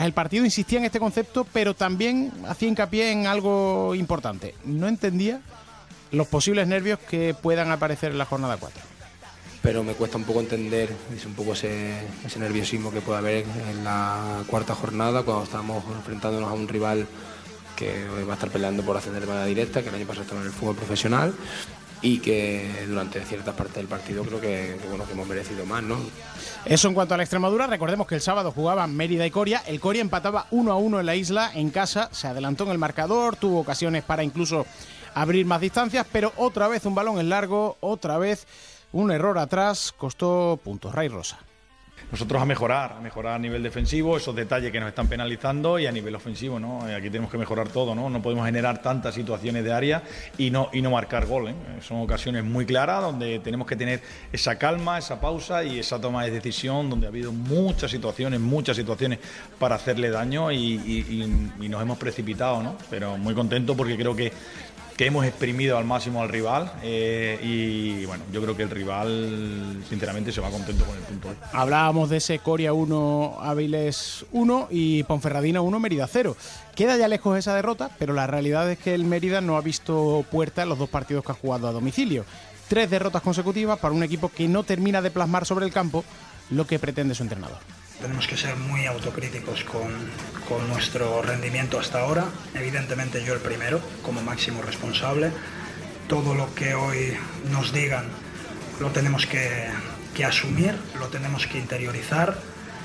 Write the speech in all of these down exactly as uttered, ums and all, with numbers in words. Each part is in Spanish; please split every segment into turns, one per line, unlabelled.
el partido insistía en este concepto, pero también hacía hincapié en algo importante. No entendía los posibles nervios que puedan aparecer en la jornada cuatro.
Pero me cuesta un poco entender es un poco ese, ese nerviosismo que puede haber en la cuarta jornada cuando estamos enfrentándonos a un rival que va a estar peleando por ascender de manera directa, que el año pasado estaba en el fútbol profesional y que durante ciertas partes del partido creo que, que, bueno, que hemos merecido más, ¿no?
Eso en cuanto a la Extremadura. Recordemos que el sábado jugaban Mérida y Coria. El Coria empataba uno a uno en la isla, en casa, se adelantó en el marcador, tuvo ocasiones para incluso abrir más distancias, pero otra vez un balón en largo, otra vez un error atrás, costó puntos. Ray Rosa.
Nosotros a mejorar, a mejorar a nivel defensivo, esos detalles que nos están penalizando, y a nivel ofensivo, ¿no? Aquí tenemos que mejorar todo, ¿no? No podemos generar tantas situaciones de área y no, y no marcar gol, ¿eh? Son ocasiones muy claras donde tenemos que tener esa calma, esa pausa y esa toma de decisión, donde ha habido muchas situaciones, muchas situaciones para hacerle daño y, y, y, y nos hemos precipitado, ¿no? Pero muy contento porque creo que que hemos exprimido al máximo al rival eh, y bueno, yo creo que el rival sinceramente se va contento con el punto.
Hablábamos de ese Coria uno, Áviles uno y Ponferradina uno, Mérida cero. Queda ya lejos esa derrota, pero la realidad es que el Mérida no ha visto puerta en los dos partidos que ha jugado a domicilio. Tres derrotas consecutivas para un equipo que no termina de plasmar sobre el campo lo que pretende su entrenador.
Tenemos que ser muy autocríticos con, con nuestro rendimiento hasta ahora. Evidentemente yo el primero, como máximo responsable. Todo lo que hoy nos digan lo tenemos que, que asumir, lo tenemos que interiorizar.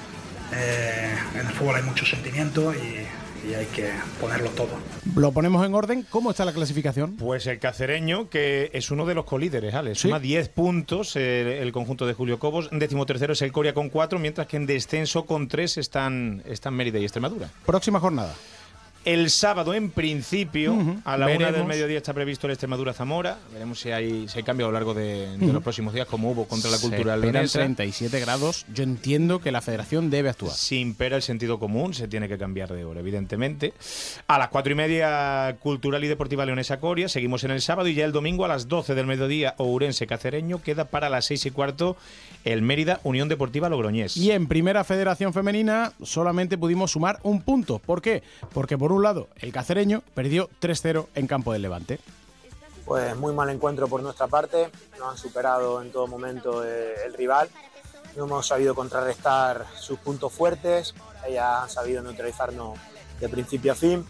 Eh, en el fútbol hay mucho sentimiento y, y hay que ponerlo todo.
Lo ponemos en orden. ¿Cómo está la clasificación?
Pues el Cacereño, que es uno de los colíderes, Alex.
¿Sí?
Suma diez puntos el, el conjunto de Julio Cobos. Décimo tercero es el Coria con cuatro, mientras que en descenso con tres están, están Mérida y Extremadura.
Próxima jornada.
El sábado, en principio, uh-huh. a la
Veremos.
una del mediodía está previsto el Extremadura-Zamora. Veremos si hay, si hay cambio a lo largo de, de
uh-huh.
los próximos días, como hubo contra la Cultural
Leonesa.
Leonesa.
treinta y siete grados. Yo entiendo que la federación debe actuar.
Si impera el sentido común, se tiene que cambiar de hora, evidentemente. A las cuatro y media, Cultural y Deportiva Leonesa Coria. Seguimos en el sábado y ya el domingo a las doce del mediodía, Ourense Cacereño. Queda para las seis y cuarto el Mérida Unión Deportiva Logroñés.
Y en Primera Federación Femenina solamente pudimos sumar un punto. ¿Por qué? Porque por un lado, el Cacereño perdió tres cero en campo del Levante.
Pues muy mal encuentro por nuestra parte, nos han superado en todo momento eh, el rival, no hemos sabido contrarrestar sus puntos fuertes, ellas han sabido neutralizarnos de principio a fin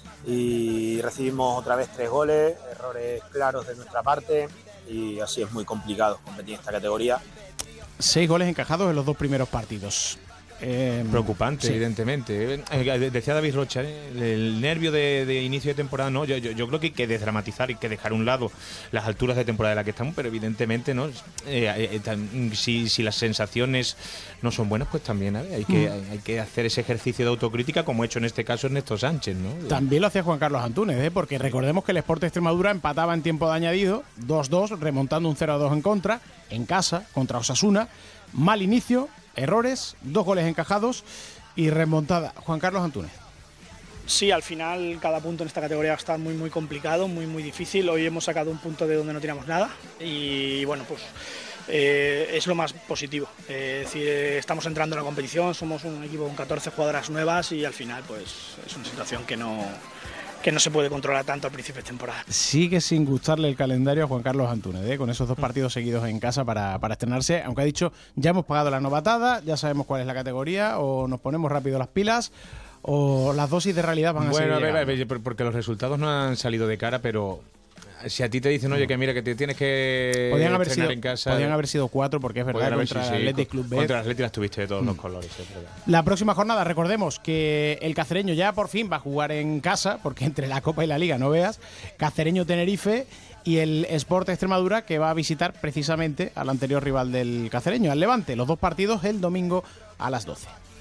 y recibimos otra vez tres goles, errores claros de nuestra parte y así es muy complicado competir en esta categoría.
Seis goles encajados en los dos primeros partidos.
Eh, Preocupante, sí. Evidentemente. Eh, decía David Rocha, eh, el, el nervio de, de inicio de temporada, no, yo, yo, yo creo que hay que desdramatizar y que dejar a un lado las alturas de temporada en la que estamos, pero evidentemente no. Eh, eh, tan, si, si las sensaciones no son buenas, pues también ¿eh? hay, que, mm. hay que hacer ese ejercicio de autocrítica, como ha hecho en este caso Ernesto Sánchez, ¿no?
También lo hacía Juan Carlos Antúnez, ¿eh? Porque recordemos que el Sport Extremadura empataba en tiempo de añadido, dos dos, remontando un cero a dos en contra, en casa, contra Osasuna. Mal inicio, errores, dos goles encajados y remontada. Juan Carlos Antúnez.
Sí, al final cada punto en esta categoría va a estar muy muy complicado, muy muy difícil. Hoy hemos sacado un punto de donde no teníamos nada y bueno, pues eh, es lo más positivo. Eh, es decir, eh, estamos entrando en la competición, somos un equipo con catorce jugadoras nuevas y al final pues es una situación que no... que no se puede controlar tanto al principio de temporada.
Sigue sin gustarle el calendario a Juan Carlos Antúnez, ¿eh? Con esos dos partidos seguidos en casa para, para estrenarse, aunque ha dicho, ya hemos pagado la novatada, ya sabemos cuál es la categoría, o nos ponemos rápido las pilas, o las dosis de realidad van a
bueno,
seguir
a ver,
llegando.
a ver, porque los resultados no han salido de cara, pero... Si a ti te dicen, oye, que mira, que te tienes que
podían haber sido,
en casa...
Podían haber sido cuatro, porque es verdad, contra
sí, sí,
el Athletic Club B.
Contra el Athletic las tuviste de todos mm. los colores, es verdad.
La próxima jornada, recordemos que el Cacereño ya por fin va a jugar en casa, porque entre la Copa y la Liga, no veas, Cacereño-Tenerife y el Sport Extremadura, que va a visitar precisamente al anterior rival del Cacereño, al Levante. Los dos partidos el domingo a las doce.